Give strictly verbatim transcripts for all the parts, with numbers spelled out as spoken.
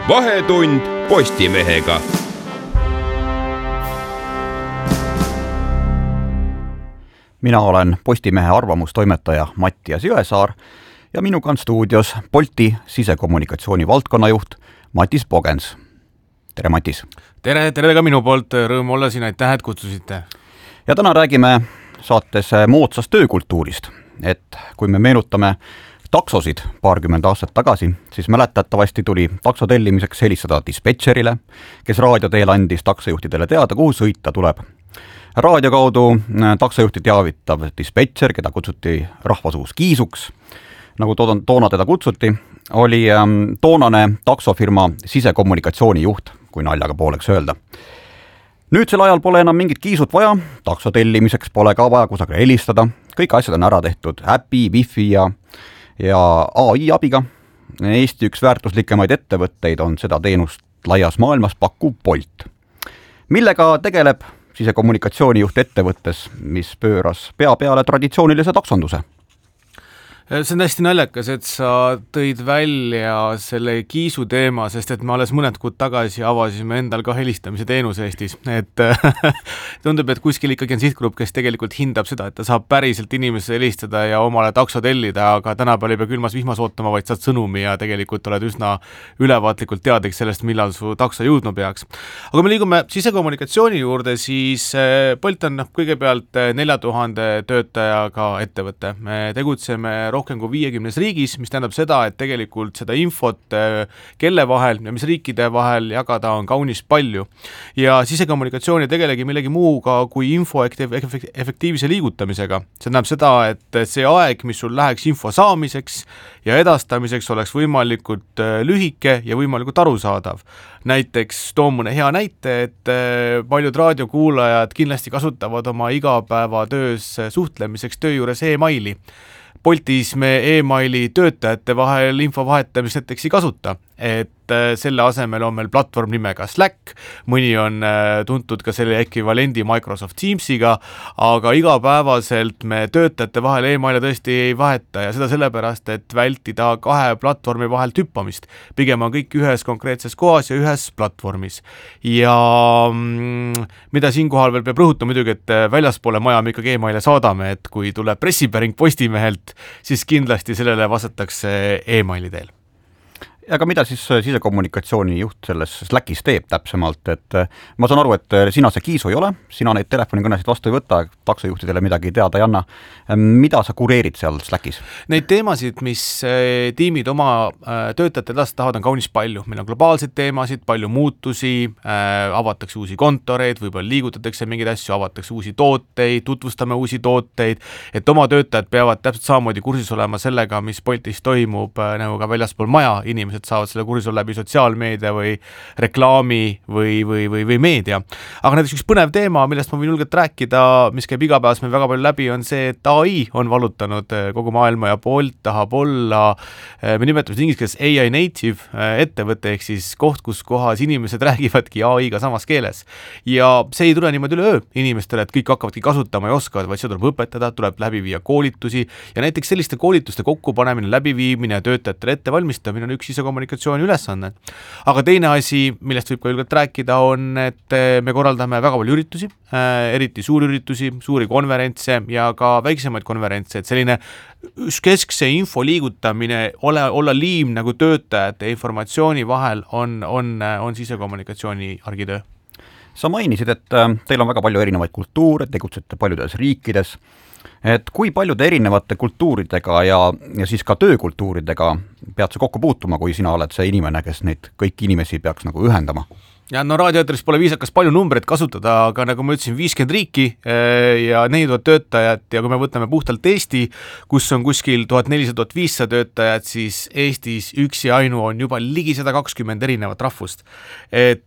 Vahetund Postimehega. Mina olen Postimehe arvamustoimetaja Mattias Jõesaar ja minuga on stuudios Bolti sisekommunikatsiooni valdkonnajuht Matis Pogens. Tere, Matis! Tere, tere ka minu poolt, rõõm olla siin, aitäh, et kutsusite. Ja täna räägime saates moodsast töökultuurist, et kui me meenutame taksosid paarkümmend aastat tagasi, siis mäletatavasti tuli takso tellimiseks helistada dispetšerile, kes raadio teel andis taksojuhtidele teada, kuhu sõita tuleb. Raadio kaudu taksojuhti teavitav dispetšer, keda kutsuti rahvasuus Kiisuks, nagu toona teda kutsuti, oli toonane taksofirma sisekommunikatsiooni juht, kui naljaga pooleks öelda. Nüüdsel ajal pole enam mingit Kiisut vaja, takso tellimiseks pole ka vaja kusagil helistada, kõik asjad on ära tehtud äpi, wifi ja, ja A I abiga. Eesti üks väärtuslikemaid ettevõtteid on seda teenust laias maailmas pakkuv Bolt. Millega tegeleb sisekommunikatsioonijuht ettevõttes, mis pööras pea peale traditsioonilise taksonduse? See on hästi naljakas, et sa tõid välja selle Kiisu teema, sest et me alles mõned kuud tagasi avasime endal ka helistamise teenuse Eestis. Et tundub, et kuskil ikkagi on sihtgrupp, kes tegelikult hindab seda, et ta saab päriselt inimesse helistada ja omale takso tellida, aga tänapäeval ei pea külmas vihmas ootama, vaid saad sõnumi ja tegelikult oled üsna ülevaatlikult teadlik sellest, millal su takso jõudma peaks. Aga me liigume sisekommunikatsiooni juurde, siis Bolt on kõigepealt nelja tuhande töötajaga ettevõte. Me tegutseme rohkem kui viiekümnes riigis, mis tähendab seda, et tegelikult seda infot, kelle vahel ja mis riikide vahel jagada on kaunis palju. Ja sisekommunikatsiooni tegelegi millegi muuga kui info efektiivse liigutamisega. See tähendab seda, et see aeg, mis sul läheks info saamiseks ja edastamiseks, oleks võimalikult lühike ja võimalikult arusaadav. Näiteks toon mõne hea näite, et paljud raadiokuulajad kindlasti kasutavad oma igapäeva töös suhtlemiseks töö juures e-maili. Boltis me e-maili töötajate vahel info vahetamist näiteks ei kasuta, et selle asemel on meil platvorm nimega Slack, mõni on tuntud ka selle ekvivalendi Microsoft Teamsiga, aga igapäevaselt me töötajate vahel e-maile tõesti ei vaheta ja seda sellepärast, et vältida kahe platvormi vahel tüppamist. Pigem on kõik ühes konkreetses kohas ja ühes platvormis. Ja mm, mida siinkohal veel peab rõhuta muidugi, et väljaspoole maja me ikkagi e-maile saadame, et kui tuleb pressipäring Postimehelt, siis kindlasti sellele vastatakse e-maili teel. Aga mida siis sisekommunikatsiooni juht selles Slackis teeb täpsemalt, et ma saan aru, et sina see Kiisu ei ole, sina neid telefonikõnesid vastu ei võta, taksojuhtidele midagi teada ei anna. Mida sa kureerid seal Slackis? Neid teemasid, mis tiimid oma töötajate edasi tahavad, on kaunis palju. Meil on globaalseid teemasid, palju muutusi, avatakse uusi kontoreid, võib-olla liigutatakse mingeid asju, avatakse uusi tooteid, tutvustame uusi tooteid, et oma töötajad peavad täpselt samamoodi kursis olema sellega, mis Boltis toimub nagu ka väljaspool maja, inimesed saavad selle kursis olla läbi sotsiaalmeedia või reklaami või, või, või, või meedia. Aga näiteks üks põnev teema, millest ma võin julgelt rääkida, mis käib igapäevas meil väga palju läbi, on see, et A I on valutanud kogu maailma ja Bolt tahab olla, me nimetame inglise keeles A I native ettevõte, ehk siis koht, kus kohas inimesed räägivadki A I-ga samas keeles. Ja see ei tule niimoodi üleöö inimestele, et kõik hakkavadki kasutama ja oskavad, vaid see tuleb õpetada, tuleb läbi viia koolitusi ja näiteks selliste koolituste kokkupanemine, läbiviimine ja töötajatele ettevalmistamine on üks ise kommunikatsiooni ülesanne. Aga teine asi, millest võib ka julgelt rääkida, on, et me korraldame väga palju üritusi, eriti suuri üritusi, suuri konverentse ja ka väiksemaid konverentse, et selline keskse info liigutamine, ole, olla liim nagu töötajate informatsiooni vahel on, on, on sisekommunikatsiooni argitöö. Sa mainisid, et teil on väga palju erinevaid kultuure, tegutsete paljudes riikides. Et kui paljude erinevate kultuuridega ja, ja siis ka töökultuuridega pead sa kokku puutuma, kui sina oled see inimene, kes neid kõiki inimesi peaks nagu ühendama? Ja no raadioeetris pole viisakas palju numbreid kasutada, aga nagu ma ütlesin, viiskümmend riiki ja nelisada töötajat ja kui me võtame puhtalt Eesti, kus on kuskil tuhat nelisada tuhat viissada töötajat, siis Eestis üksi ainu on juba ligi sada kakskümmend erinevat rahvust. Et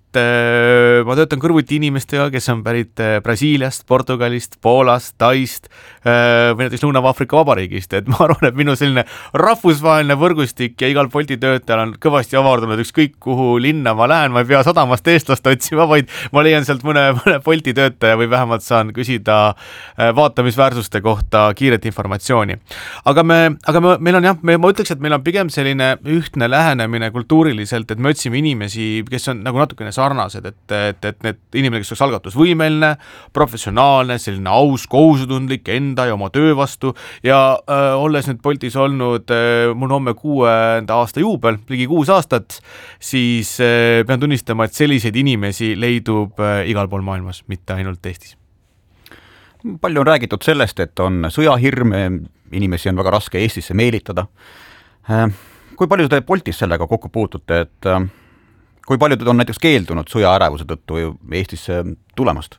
ma töötan kõrvuti inimestega, kes on pärit Brasiiliast, Portugalist, Poolast, Taist või näiteks Lõuna-Aafrika Vabariigist, et ma arvan, et minu selline rahvusvaheline võrgustik vastutustundlik ja igal Bolti töötajal on kõvasti avardunud ükskõik kuhu linna ma lähen, ma ei pea sadamast eestlast otsima, vaid ma leian sealt mõne, mõne Bolti töötaja või vähemalt saan küsida vaatamisväärsuste kohta kiiret informatsiooni. Aga me, aga me, meil on jah, me, ma ütleks, et meil on pigem selline ühtne lähenemine kultuuriliselt, et me otsime inimesi, kes on nagu natukene sarnased, et, et, et need inimene, kes oleks algatusvõimeline, professionaalne, selline aus, kohusutundlik enda ja oma töö vastu ja äh, olles nüüd Boltis olnud äh, mul homme kuuenda aasta juubel, ligi kuus aastat, siis äh, pean tunnistama, et selliseid inimesi leidub äh, igal pool maailmas, mitte ainult Eestis. Palju on räägitud sellest, et on sõjahirm, inimesi on väga raske Eestisse meelitada. Äh, kui palju te Boltis sellega kokku puutute, et äh, kui paljud on näiteks keeldunud sõjaärevuse tõttu Eestisse tulemast?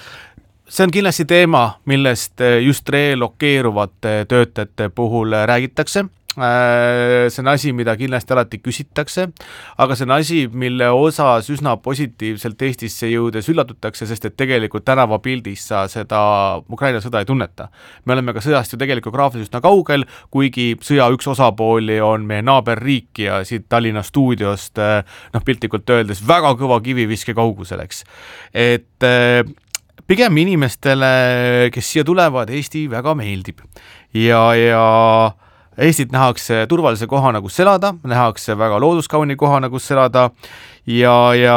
See on kindlasti teema, millest just relokeeruvate töötajate puhul räägitakse. See on asi, mida kindlasti alati küsitakse, aga see on asi, mille osas üsna positiivselt Eestisse jõudes üllatutakse, sest et tegelikult tänavapildis sa seda Ukraina sõda ei tunneta. Me oleme ka sõjast ju tegelikult graafiliselt üsna kaugel, kuigi sõja üks osapooli on meie naaberriik ja siit Tallinna stuudiost noh, piltlikult öeldes väga kõva kiviviske kauguseleks. Et pigem inimestele, kes siia tulevad, Eesti väga meeldib ja, ja Eestit nähakse turvalise kohana, kus elada, nähakse väga looduskauni kohana, kus elada ja, ja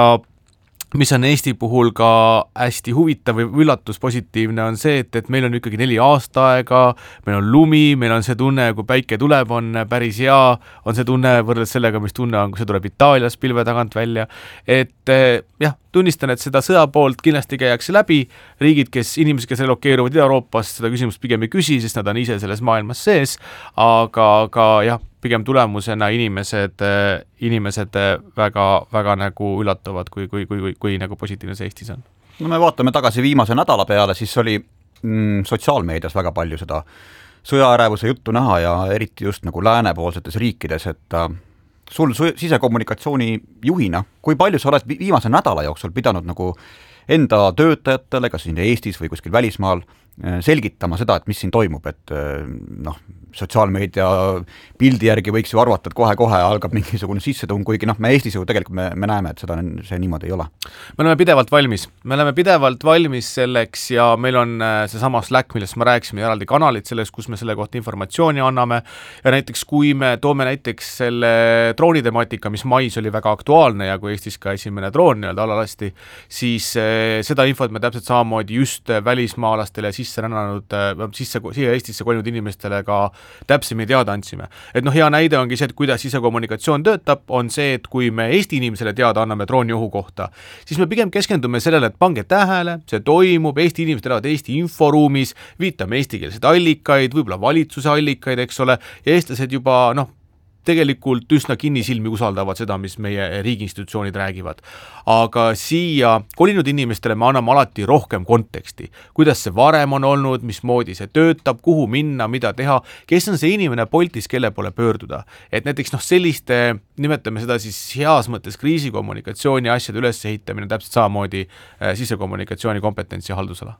mis on Eesti puhul ka hästi huvitav või üllatus positiivne on see, et, et meil on ikkagi neli aastaaega, meil on lumi, meil on see tunne, kui päike tuleb, on päris hea, on see tunne võrreldes sellega, mis tunne on, kui see tuleb Itaalias pilve tagant välja, et jah, tunnistan, et seda sõja poolt kindlasti käiakse läbi, riigid, kes inimesed, kes relokeeruvad Ida-Euroopast, seda küsimust pigem ei küsi, sest nad on ise selles maailmas sees, aga ka jah, pigem tulemusena inimesed, inimesed väga, väga nagu üllatuvad, kui, kui, kui, kui, kui nagu positiivne see Eestis on. No me vaatame tagasi viimase nädala peale, siis oli mm, sotsiaalmeedias väga palju seda sõjaärevuse juttu näha ja eriti just nagu läänepoolsetes riikides, et äh, sul sisekommunikatsiooni juhina, kui palju sa oled viimase nädala jooksul pidanud nagu enda töötajatele, kas siin Eestis või kuskil välismaal, selgitama seda, et mis siin toimub, et noh, sotsiaalmeedia pildi järgi võiks ju arvata, et kohe-kohe algab mingisugune sissetung, kuigi noh, me Eestis ju tegelikult me, me näeme, et seda see niimoodi ei ole. Me oleme pidevalt valmis. Me oleme pidevalt valmis selleks ja meil on see sama Slack, millest ma rääkisime, eraldi kanalid selles, kus me selle kohta informatsiooni anname ja näiteks kui me toome näiteks selle droonitemaatika, mis mais oli väga aktuaalne ja kui Eestis ka esimene droon nii-öelda alalasti, siis seda infot me täpselt samamoodi just välismaalastele ja sisse rännanud, sisse, siia Eestisse kolinud inimestele ka täpsemini teada andsime. Et noh, hea näide ongi see, et kuidas sisekommunikatsioon töötab, on see, et kui me Eesti inimesele teada anname drooni ohu kohta, siis me pigem keskendume sellele, et pange tähele, see toimub, Eesti inimesed elavad Eesti inforuumis, viitame eestikeelseid allikaid, võib-olla valitsuse allikaid, eks ole, ja eestlased juba noh, tegelikult üsna kinnisilmi usaldavad seda, mis meie riigiinstitutsioonid räägivad. Aga siia kolinud inimestele me anname alati rohkem konteksti, kuidas see varem on olnud, mismoodi see töötab, kuhu minna, mida teha, kes on see inimene Boltis, kelle poole pöörduda. Et näiteks noh, selliste, nimetame seda siis heas mõttes kriisikommunikatsiooni asjade ülesehitamine täpselt samamoodi äh, sisekommunikatsiooni kompetentsi ja haldusala.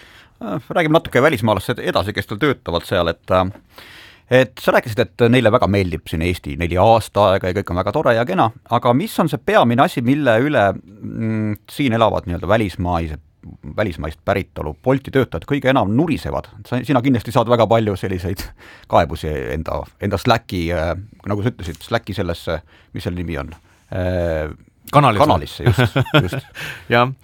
Räägime natuke välismaalast edasi, kes tal töötavad seal, et et sa rääkisid, et neile väga meeldib siin Eesti neli aasta aega ja kõik on väga tore ja kena, aga mis on see peamine asi, mille üle mm, siin elavad nii-öelda välismaise, välismaist päritolu Bolti töötajad kõige enam nurisevad? Sina kindlasti saad väga palju selliseid kaebusi enda, enda Slacki, nagu sa ütlesid, Slacki sellesse, mis selle nimi on? Kanalisse. Kanalisse, just. just. jah.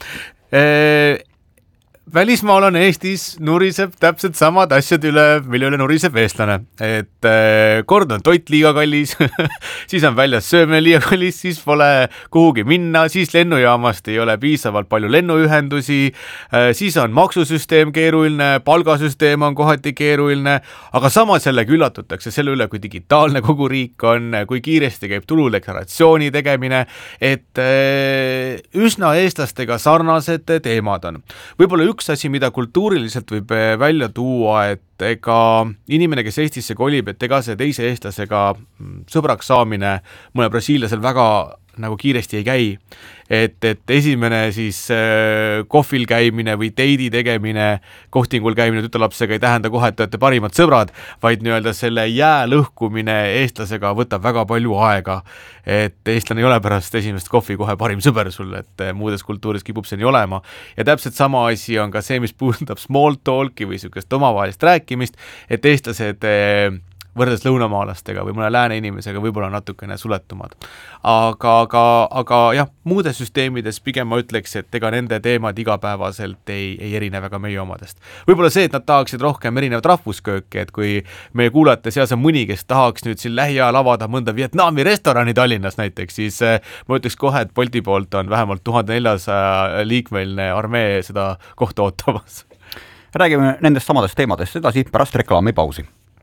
E Välismaalane Eestis nuriseb täpselt samad asjad üle, mille üle nuriseb eestlane. Et äh, kord on toit liiga kallis, siis on väljas söömine liiga kallis, siis pole kuhugi minna, siis lennujaamast ei ole piisavalt palju lennuühendusi, äh, siis on maksusüsteem keeruline, palgasüsteem on kohati keeruline, aga samas jällegi üllatutakse selle üle, kui digitaalne kogu riik on, kui kiiresti käib tuludeklaratsiooni tegemine, et äh, üsna eestlastega sarnased teemad on. Võib-olla üks üks asi, mida kultuuriliselt võib välja tuua, et ega inimene, kes Eestisse kolib, et ega see teise eestlasega sõbraks saamine mõne brasiillasel väga nagu kiiresti ei käi. Et, et esimene siis äh, kohvil käimine või teidi tegemine, kohtingul käimine tütarlapsega ei tähenda kohe, et olete parimad sõbrad, vaid nii-öelda selle jää lõhkumine eestlasega võtab väga palju aega. Et eestlane ei ole pärast esimest kohvi kohe parim sõber sulle, et muudes kultuuris kipub see nii olema. Ja täpselt sama asi on ka see, mis puudutab small talki või sükest omavahelist rääkimist, et eestlased võrdes lõunamaalastega või mõne lääne inimesega võib-olla natukene suletumad. Aga, aga, aga jah, muudes süsteemides pigem ma ütleks, et ega nende teemad igapäevaselt ei, ei erine väga meie omadest. Võib-olla see, et nad tahaksid rohkem erinevat rahvuskööki, et kui meie kuulajate seas on mõni, kes tahaks nüüd siin lähiajal avada mõnda Vietnami restorani Tallinnas näiteks, siis ma ütleks kohe, et Bolti poolt on vähemalt tuhat neljasaja liikmeline armee seda kohta ootamas. Räägime nendest samadest teemadest edasi pärast reklaamipausi.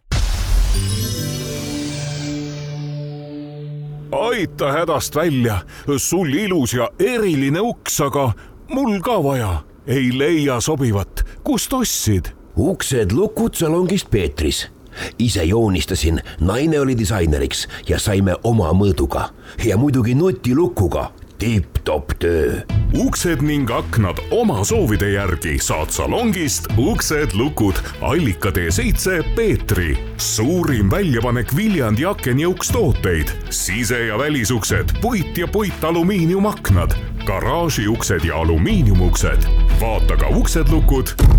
Aita hädast välja, sul ilus ja eriline uks, aga mul ka vaja. Ei leia sobivat, kust ossid? Uksed lukud salongist Peetris. Ise joonistasin, naine oli disaineriks ja saime oma mõõduga. Ja muidugi nutilukuga. Tipp-top töö. Uksed ning aknad oma soovide järgi saad salongist Uksed lukud Allika tee seitse Peetri. Suurim väljapanek Viljandi aken ja ukstooteid. Sise- ja välisuksed, puit ja puit alumiiniumaknad, garaaži uksed ja alumiiniumuksed. Vaata ka Uksed lukud